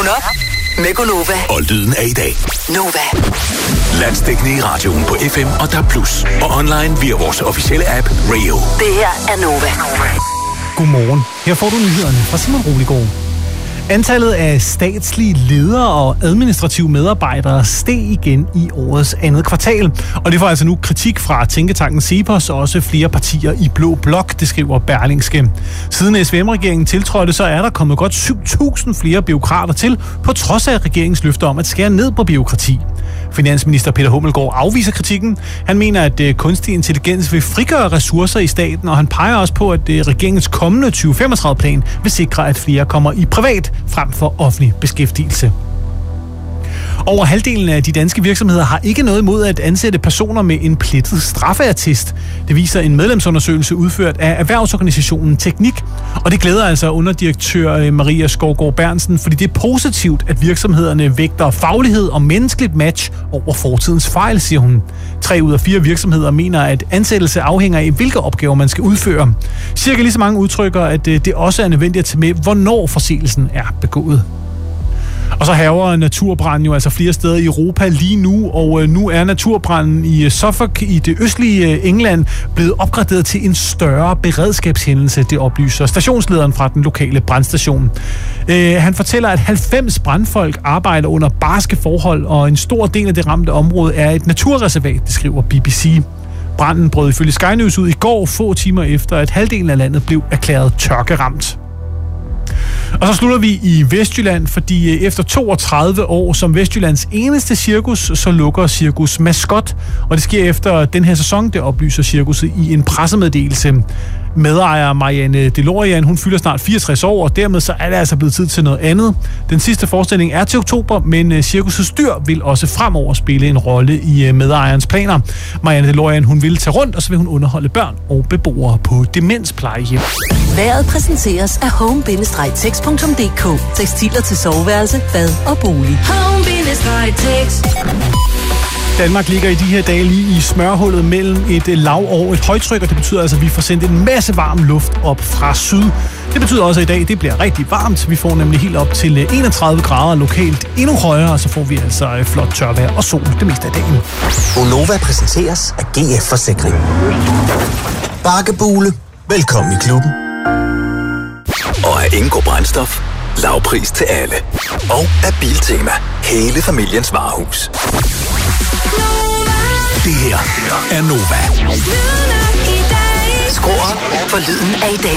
op med Gonova. Og lyden af i dag. Nova. Landsdækkende i radioen på FM og DAB+. Og online via vores officielle app Radio. Det her er Nova. Godmorgen. Her får du nyhederne fra Simon Roligård. Antallet af statslige ledere og administrative medarbejdere steg igen i årets andet kvartal. Og det får altså nu kritik fra tænketanken Cepos og også flere partier i Blå Blok, det skriver Berlingske. Siden SVM-regeringen tiltrådte, så er der kommet godt 7.000 flere bureaukrater til, på trods af regeringens løfter om at skære ned på bureaukrati. Finansminister Peter Hummelgaard afviser kritikken. Han mener, at kunstig intelligens vil frigøre ressourcer i staten, og han peger også på, at regeringens kommende 2035-plan vil sikre, at flere kommer i privat frem for offentlig beskæftigelse. Over halvdelen af de danske virksomheder har ikke noget imod at ansætte personer med en plettet straffeattest. Det viser en medlemsundersøgelse udført af erhvervsorganisationen Teknik. Og det glæder altså underdirektør Maria Skovgaard Bernsen, fordi det er positivt, at virksomhederne vægter faglighed og menneskeligt match over fortidens fejl, siger hun. 3 ud af 4 virksomheder mener, at ansættelse afhænger af, hvilke opgaver man skal udføre. Cirka lige så mange udtrykker, at det også er nødvendigt at tage med, hvornår forseelsen er begået. Og så hærger naturbranden jo altså flere steder i Europa lige nu, og nu er naturbranden i Suffolk i det østlige England blevet opgraderet til en større beredskabshændelse, det oplyser stationslederen fra den lokale brandstation. Han fortæller, at 90 brandfolk arbejder under barske forhold, og en stor del af det ramte område er et naturreservat, det skriver BBC. Branden brød ifølge Sky News ud i går, få timer efter, at halvdelen af landet blev erklæret tørkeramt. Og så slutter vi i Vestjylland, fordi efter 32 år som Vestjyllands eneste cirkus, så lukker Cirkus Maskot. Og det sker efter den her sæson, det oplyser cirkuset i en pressemeddelelse. Medejer Marianne Delorian, hun fylder snart 64 år, og dermed så er det altså blevet tid til noget andet. Den sidste forestilling er til oktober, men cirkusets dyr vil også fremover spille en rolle i medejerens planer. Marianne Delorian, hun vil tage rundt, og så vil hun underholde børn og beboere på demensplejehjem. Vejret præsenteres af home-tex.dk. Tekstiler til soveværelse, bad og bolig. Home-tex. Danmark ligger i de her dage lige i smørhullet mellem et lav og et højtryk, og det betyder altså, at vi får sendt en masse varm luft op fra syd. Det betyder også, at i dag det bliver rigtig varmt. Vi får nemlig helt op til 31 grader lokalt, endnu højere, og så får vi altså flot tørvejr og sol det meste af dagen. Gonova præsenteres af GF Forsikring. Bakkebule. Velkommen i klubben. Og af Ingo Brændstof. Lavpris til alle. Og af Biltema. Hele familiens varehus. Det her er Nova. Skru op for lyden af i dag.